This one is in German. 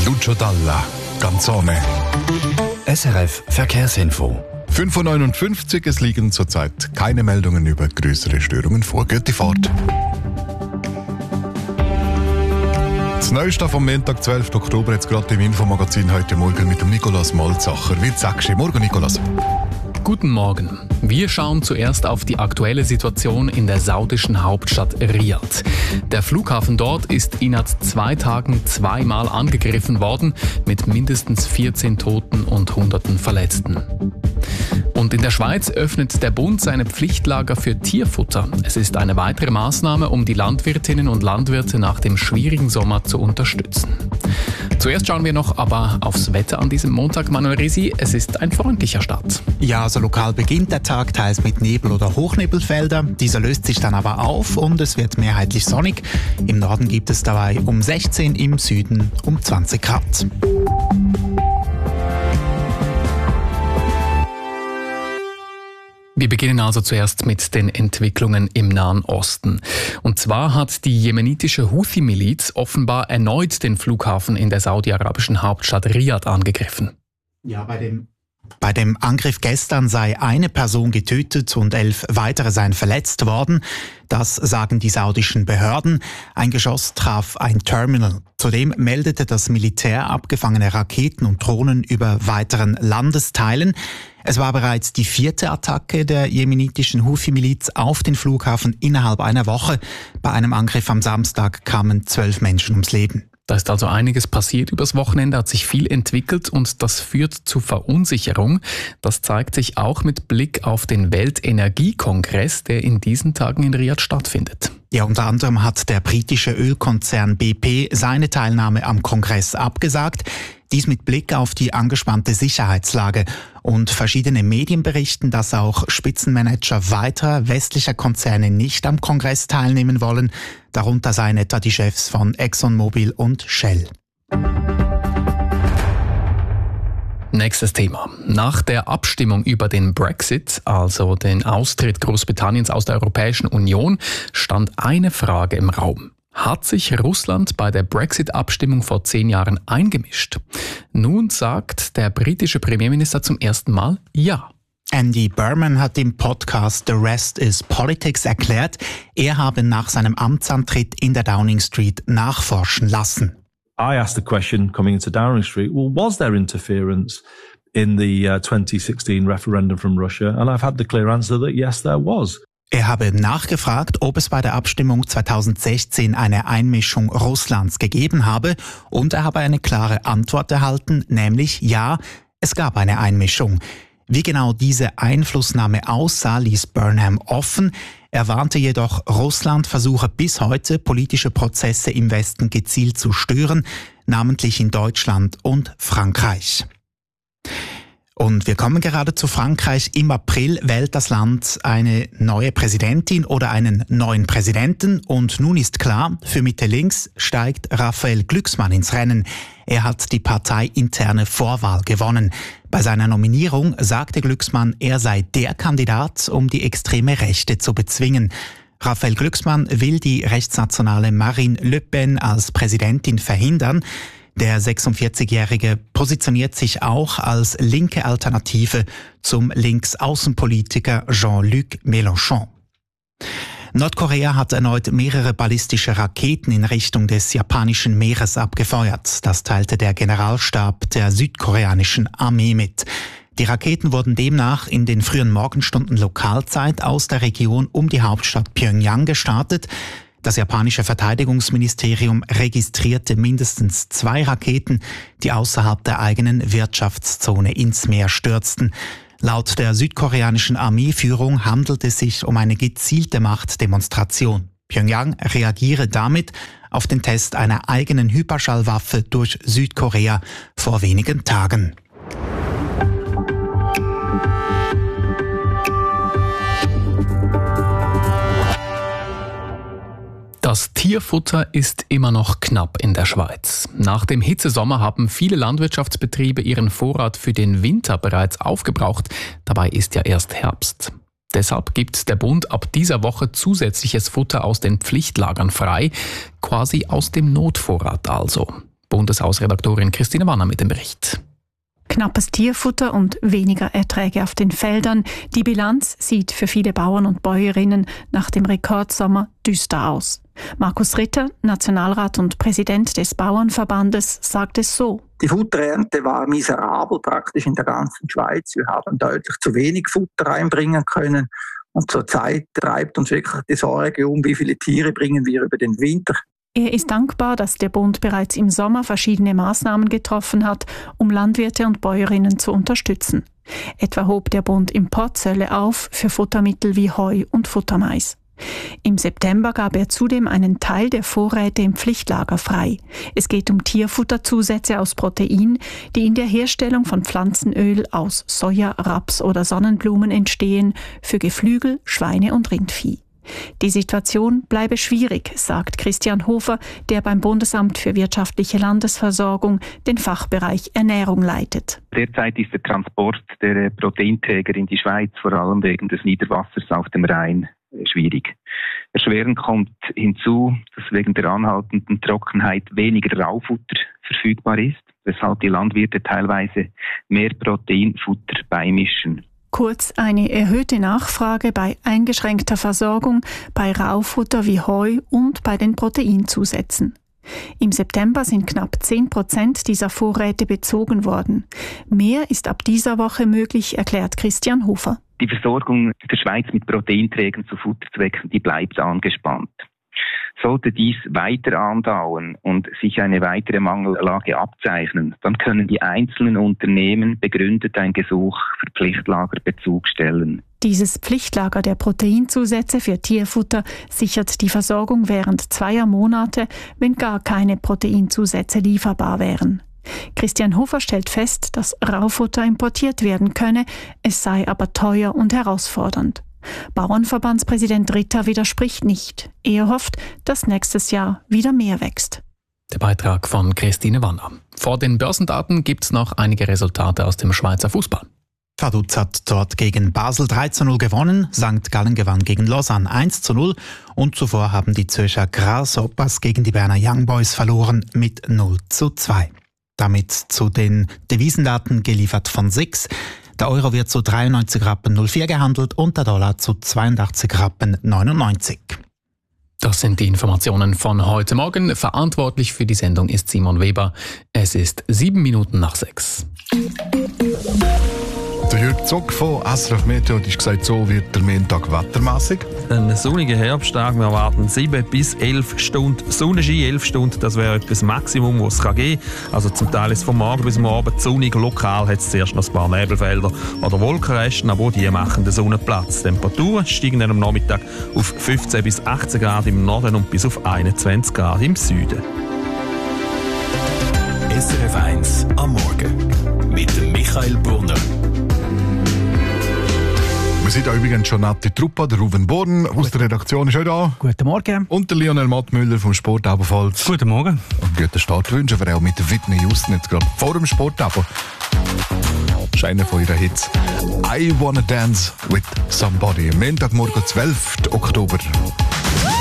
Lucio Dalla, Canzone. SRF Verkehrsinfo. 5:59 Uhr, es liegen zurzeit keine Meldungen über größere Störungen vor. Geht die Fahrt. Das Neueste vom Montag, 12. Oktober, jetzt gerade im Infomagazin heute Morgen mit dem Nikolaus Molzacher. Wie sagst du? Morgen, Nikolaus. Guten Morgen. Wir schauen zuerst auf die aktuelle Situation in der saudischen Hauptstadt Riad. Der Flughafen dort ist innerhalb 2 Tagen 2-mal angegriffen worden, mit mindestens 14 Toten und Hunderten Verletzten. Und in der Schweiz öffnet der Bund seine Pflichtlager für Tierfutter. Es ist eine weitere Maßnahme, um die Landwirtinnen und Landwirte nach dem schwierigen Sommer zu unterstützen. Zuerst schauen wir noch aber aufs Wetter an diesem Montag. Manuel Risi, es ist ein freundlicher Start. Ja, also lokal beginnt der Tag teils mit Nebel- oder Hochnebelfelder. Dieser löst sich dann aber auf und es wird mehrheitlich sonnig. Im Norden gibt es dabei um 16, im Süden um 20 Grad. Wir beginnen also zuerst mit den Entwicklungen im Nahen Osten. Und zwar hat die jemenitische Houthi-Miliz offenbar erneut den Flughafen in der saudi-arabischen Hauptstadt Riad angegriffen. Ja, bei dem Angriff gestern sei eine Person getötet und 11 weitere seien verletzt worden. Das sagen die saudischen Behörden. Ein Geschoss traf ein Terminal. Zudem meldete das Militär abgefangene Raketen und Drohnen über weiteren Landesteilen. Es war bereits die 4. Attacke der jemenitischen Houthi-Miliz auf den Flughafen innerhalb einer Woche. Bei einem Angriff am Samstag kamen 12 Menschen ums Leben. Da ist also einiges passiert übers Wochenende, hat sich viel entwickelt und das führt zu Verunsicherung. Das zeigt sich auch mit Blick auf den Weltenergiekongress, der in diesen Tagen in Riad stattfindet. Ja, unter anderem hat der britische Ölkonzern BP seine Teilnahme am Kongress abgesagt. Dies mit Blick auf die angespannte Sicherheitslage. Und verschiedene Medien berichten, dass auch Spitzenmanager weiterer westlicher Konzerne nicht am Kongress teilnehmen wollen. Darunter seien etwa die Chefs von ExxonMobil und Shell. Nächstes Thema. Nach der Abstimmung über den Brexit, also den Austritt Großbritanniens aus der Europäischen Union, stand eine Frage im Raum. Hat sich Russland bei der Brexit-Abstimmung vor 10 Jahren eingemischt? Nun sagt der britische Premierminister zum ersten Mal Ja. Andy Berman hat im Podcast The Rest is Politics erklärt, er habe nach seinem Amtsantritt in der Downing Street nachforschen lassen. I asked the question coming into Downing Street, well, was there interference in the 2016 referendum from Russia? And I've had the clear answer that yes, there was. Er habe nachgefragt, ob es bei der Abstimmung 2016 eine Einmischung Russlands gegeben habe und er habe eine klare Antwort erhalten, nämlich ja, es gab eine Einmischung. Wie genau diese Einflussnahme aussah, ließ Burnham offen. Er warnte jedoch, Russland versuche bis heute politische Prozesse im Westen gezielt zu stören, namentlich in Deutschland und Frankreich. Und wir kommen gerade zu Frankreich. Im April wählt das Land eine neue Präsidentin oder einen neuen Präsidenten. Und nun ist klar, für Mitte links steigt Raphael Glucksmann ins Rennen. Er hat die parteiinterne Vorwahl gewonnen. Bei seiner Nominierung sagte Glucksmann, er sei der Kandidat, um die extreme Rechte zu bezwingen. Raphael Glucksmann will die rechtsnationale Marine Le Pen als Präsidentin verhindern. Der 46-Jährige positioniert sich auch als linke Alternative zum Linksaußenpolitiker Jean-Luc Mélenchon. Nordkorea hat erneut mehrere ballistische Raketen in Richtung des japanischen Meeres abgefeuert. Das teilte der Generalstab der südkoreanischen Armee mit. Die Raketen wurden demnach in den frühen Morgenstunden Lokalzeit aus der Region um die Hauptstadt Pyongyang gestartet. Das japanische Verteidigungsministerium registrierte mindestens 2 Raketen, die außerhalb der eigenen Wirtschaftszone ins Meer stürzten. Laut der südkoreanischen Armeeführung handelt es sich um eine gezielte Machtdemonstration. Pyongyang reagiere damit auf den Test einer eigenen Hyperschallwaffe durch Südkorea vor wenigen Tagen. Das Tierfutter ist immer noch knapp in der Schweiz. Nach dem Hitzesommer haben viele Landwirtschaftsbetriebe ihren Vorrat für den Winter bereits aufgebraucht. Dabei ist ja erst Herbst. Deshalb gibt der Bund ab dieser Woche zusätzliches Futter aus den Pflichtlagern frei, quasi aus dem Notvorrat also. Bundeshausredaktorin Christine Wanner mit dem Bericht. Knappes Tierfutter und weniger Erträge auf den Feldern. Die Bilanz sieht für viele Bauern und Bäuerinnen nach dem Rekordsommer düster aus. Markus Ritter, Nationalrat und Präsident des Bauernverbandes, sagt es so. Die Futterernte war miserabel praktisch in der ganzen Schweiz. Wir haben deutlich zu wenig Futter einbringen können. Und zurzeit treibt uns wirklich die Sorge um, wie viele Tiere bringen wir über den Winter. Er ist dankbar, dass der Bund bereits im Sommer verschiedene Maßnahmen getroffen hat, um Landwirte und Bäuerinnen zu unterstützen. Etwa hob der Bund Importzölle auf für Futtermittel wie Heu und Futtermais. Im September gab er zudem einen Teil der Vorräte im Pflichtlager frei. Es geht um Tierfutterzusätze aus Protein, die in der Herstellung von Pflanzenöl aus Soja, Raps oder Sonnenblumen entstehen, für Geflügel, Schweine und Rindvieh. Die Situation bleibe schwierig, sagt Christian Hofer, der beim Bundesamt für wirtschaftliche Landesversorgung den Fachbereich Ernährung leitet. Derzeit ist der Transport der Proteinträger in die Schweiz, vor allem wegen des Niederwassers auf dem Rhein, schwierig. Erschwerend kommt hinzu, dass wegen der anhaltenden Trockenheit weniger Raufutter verfügbar ist, weshalb die Landwirte teilweise mehr Proteinfutter beimischen. Kurz eine erhöhte Nachfrage bei eingeschränkter Versorgung, bei Raufutter wie Heu und bei den Proteinzusätzen. Im September sind knapp 10% dieser Vorräte bezogen worden. Mehr ist ab dieser Woche möglich, erklärt Christian Hofer. Die Versorgung der Schweiz mit Proteinträgern zu Futterzwecken, die bleibt angespannt. Sollte dies weiter andauern und sich eine weitere Mangellage abzeichnen, dann können die einzelnen Unternehmen begründet ein Gesuch für Pflichtlagerbezug stellen. Dieses Pflichtlager der Proteinzusätze für Tierfutter sichert die Versorgung während 2 Monate, wenn gar keine Proteinzusätze lieferbar wären. Christian Hofer stellt fest, dass Raufutter importiert werden könne, es sei aber teuer und herausfordernd. Bauernverbandspräsident Ritter widerspricht nicht. Er hofft, dass nächstes Jahr wieder mehr wächst. Der Beitrag von Christine Wanner. Vor den Börsendaten gibt es noch einige Resultate aus dem Schweizer Fußball. Vaduz hat dort gegen Basel 3:0 gewonnen, St. Gallen gewann gegen Lausanne 1:0 und zuvor haben die Zürcher Grasshoppers gegen die Berner Young Boys verloren mit 0:2. Damit zu den Devisendaten geliefert von SIX. Der Euro wird zu 93,04 Rappen gehandelt und der Dollar zu 82,99 Rappen. Das sind die Informationen von heute Morgen. Verantwortlich für die Sendung ist Simon Weber. Es ist 7:07. Der Jürg Zock von SRF Meteo hat gesagt, so wird der Montag wettermässig. Ein sonniger Herbsttag. Wir erwarten 7 bis 11 Stunden Sonnenschein. 11 Stunden, das wäre etwas Maximum, was es geben kann. Also zum Teil ist vom Morgen bis am Abend sonnig. Lokal hat es zuerst noch ein paar Nebelfelder oder Wolkenresten, aber die machen den Sonnenplatz. Die Temperaturen steigen dann am Nachmittag auf 15 bis 18 Grad im Norden und bis auf 21 Grad im Süden. SRF 1 am Morgen mit dem Michael Brunner. Wir sind auch übrigens schon nette Truppe, der Ruven Born aus der Redaktion ist auch da. Guten Morgen. Und der Lionel Mattmüller vom Sport ebenfalls. Guten Morgen. Und guten Start wünschen wir auch mit der Whitney Houston jetzt gerade vor dem Sport. Aber das ist einer von ihren Hits. I Wanna Dance with Somebody. Montagmorgen, 12. Oktober.